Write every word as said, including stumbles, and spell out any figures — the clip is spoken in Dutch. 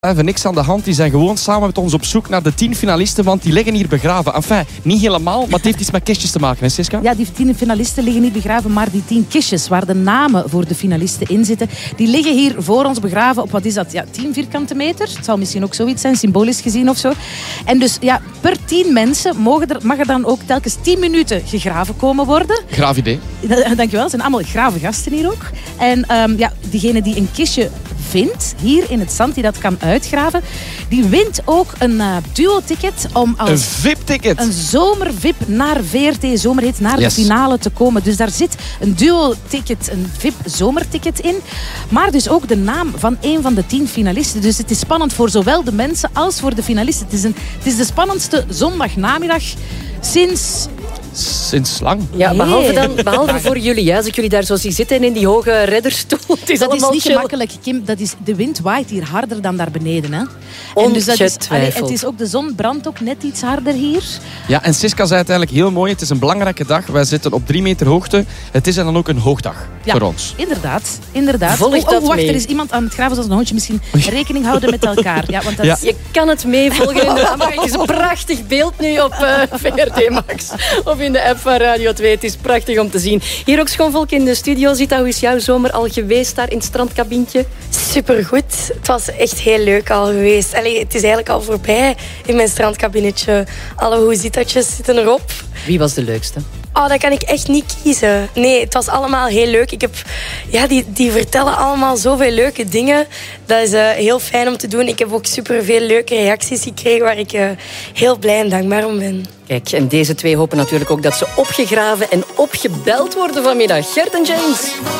Even niks aan de hand. Die zijn gewoon samen met ons op zoek naar de tien finalisten, want die liggen hier begraven. Enfin, niet helemaal, maar het heeft iets met kistjes te maken, hè Siska? Ja, die tien finalisten liggen niet begraven, maar die tien kistjes waar de namen voor de finalisten in zitten, die liggen hier voor ons begraven op, wat is dat, ja, tien vierkante meter? Het zal misschien ook zoiets zijn, symbolisch gezien of zo. En dus ja, per tien mensen mogen er, mag er dan ook telkens tien minuten gegraven komen worden. Graaf idee. Dankjewel, het zijn allemaal grave gasten hier ook. En um, ja, diegene die een kistje vindt, hier in het zand, die dat kan uitgraven, die wint ook een uh, duo-ticket om als een V I P-ticket. Een zomer-V I P naar V R T Zomerhit, naar yes. de finale te komen. Dus daar zit een duo-ticket, een V I P-zomerticket in. Maar dus ook de naam van een van de tien finalisten. Dus het is spannend voor zowel de mensen als voor de finalisten. Het is, een, het is de spannendste zondagnamiddag sinds... Sinds lang. Ja, behalve, dan, behalve voor jullie. Ja, als ik jullie daar zo zie zitten in die hoge redderstoel. Het is dat allemaal is niet chill. gemakkelijk, Kim. Dat is, de wind waait hier harder dan daar beneden. Hè? En dus dat is, allee, het is ook, de zon brandt ook net iets harder hier. Ja, en Siska zei het eigenlijk heel mooi. Het is een belangrijke dag. Wij zitten op drie meter hoogte. Het is dan ook een hoogdag ja, voor ons. Inderdaad. inderdaad. Volg oh, dat oh, wacht, mee. er is iemand aan het graven zoals een hondje. Misschien rekening houden met elkaar. Ja, want dat Ja. is... Je kan het meevolgen in de camera. Het is een prachtig beeld nu op uh, V R T Max. Of in de app van Radio twee. Het is prachtig om te zien. Hier ook schoonvolk in de studio. Zita, hoe is jouw zomer al geweest daar in het strandkabintje? Supergoed. Het was echt heel leuk al geweest. Allee, het is eigenlijk al voorbij in mijn strandkabinetje. Alle hoezitatjes zitten erop. Wie was de leukste? Oh, dat kan ik echt niet kiezen. Nee, het was allemaal heel leuk. Ik heb, ja, die, die vertellen allemaal zoveel leuke dingen. Dat is uh, heel fijn om te doen. Ik heb ook superveel leuke reacties gekregen waar ik uh, heel blij en dankbaar om ben. Kijk, en deze twee hopen natuurlijk ook dat ze opgegraven en opgebeld worden vanmiddag. Gert en James.